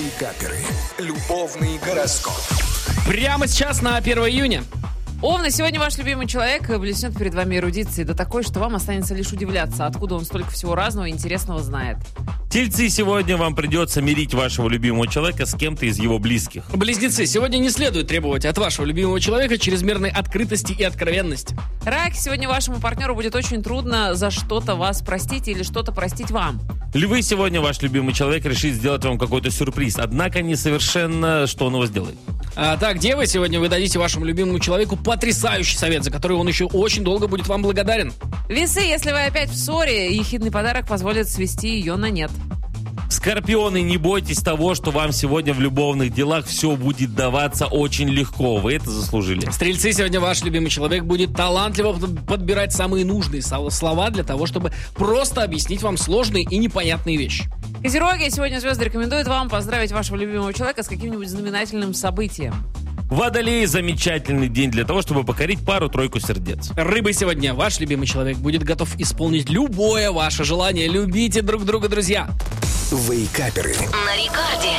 Вейкаперы. Любовный гороскоп. Прямо сейчас на 1 июня. Овны, сегодня ваш любимый человек блеснет перед вами эрудицией, да такой, что вам останется лишь удивляться, откуда он столько всего разного и интересного знает. Тельцы, сегодня вам придется мирить вашего любимого человека с кем-то из его близких. Близнецы, сегодня не следует требовать от вашего любимого человека чрезмерной открытости и откровенности. Раки, сегодня вашему партнеру будет очень трудно за что-то вас простить или что-то простить вам. Львы, сегодня ваш любимый человек решит сделать вам какой-то сюрприз, однако не совершенно, что он его сделает. Так, девы, сегодня вы дадите вашему любимому человеку потрясающий совет, за который он еще очень долго будет вам благодарен. Весы, если вы опять в ссоре, ехидный подарок позволит свести ее на нет. Скорпионы, не бойтесь того, что вам сегодня в любовных делах все будет даваться очень легко. Вы это заслужили. Стрельцы, сегодня ваш любимый человек будет талантливо подбирать самые нужные слова для того, чтобы просто объяснить вам сложные и непонятные вещи. Козероги, сегодня звезды рекомендуют вам поздравить вашего любимого человека с каким-нибудь знаменательным событием. Водолеи, замечательный день для того, чтобы покорить пару-тройку сердец. Рыбы, сегодня ваш любимый человек будет готов исполнить любое ваше желание. Любите друг друга, друзья. Вейкаперы. На рекорде.